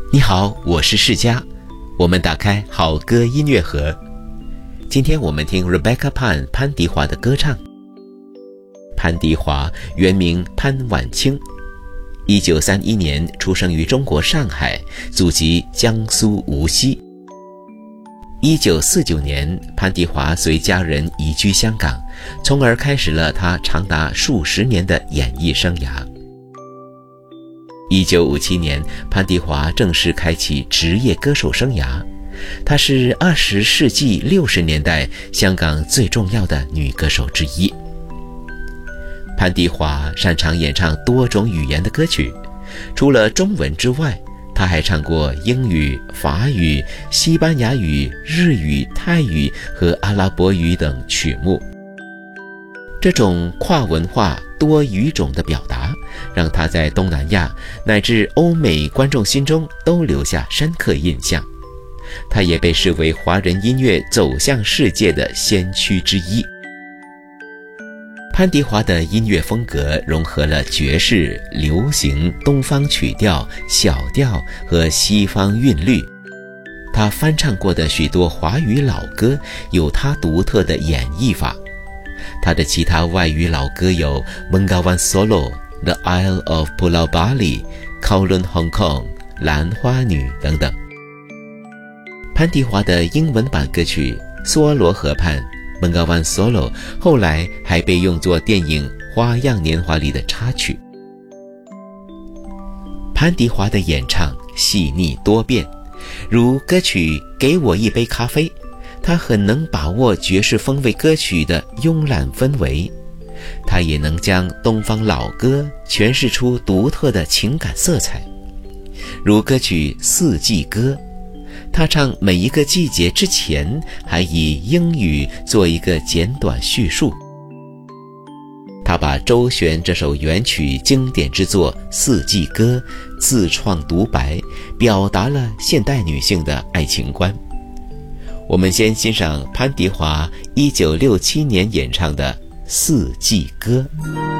你好，我是世嘉，我们打开好歌音乐盒。今天我们听 Rebecca Pan 潘迪华的歌唱。潘迪华原名潘婉清，1931年出生于中国上海，祖籍江苏无锡。1949年，潘迪华随家人移居香港，从而开始了他长达数十年的演艺生涯。1957年，潘迪华正式开启职业歌手生涯。她是20世纪60年代香港最重要的女歌手之一。潘迪华擅长演唱多种语言的歌曲，除了中文之外，她还唱过英语、法语、西班牙语、日语、泰语和阿拉伯语等曲目。这种跨文化多语种的表达，让他在东南亚乃至欧美观众心中都留下深刻印象。他也被视为华人音乐走向世界的先驱之一。潘迪华的音乐风格融合了爵士、流行、东方曲调、小调和西方韵律。他翻唱过的许多华语老歌有他独特的演绎法。他的其他外语老歌有 Bengawan Solo、The Isle of Pulau Bali、Kowloon Hong Kong、兰花女等等。潘迪华的英文版歌曲《梭罗河畔》Bengawan Solo 后来还被用作电影《花样年华》里的插曲。潘迪华的演唱细腻多变，如歌曲《给我一杯咖啡》，他很能把握爵士风味歌曲的慵懒氛围，他也能将东方老歌诠释出独特的情感色彩。如歌曲《四季歌》，他唱每一个季节之前还以英语做一个简短叙述。他把周璇这首原曲经典之作《四季歌》自创独白，表达了现代女性的爱情观。我们先欣赏潘迪华1967年演唱的《四季歌》。